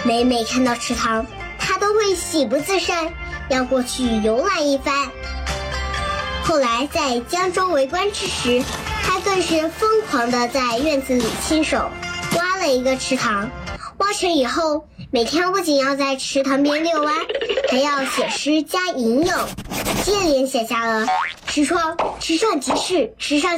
每每看到池塘，他都会喜不自胜，要过去游览一番。后来在江州为官之时，他更是疯狂地在院子里亲手挖了一个池塘。挖成以后，每天不仅要在池塘边遛弯，还要写诗加吟咏，接连写下了“池上即是池上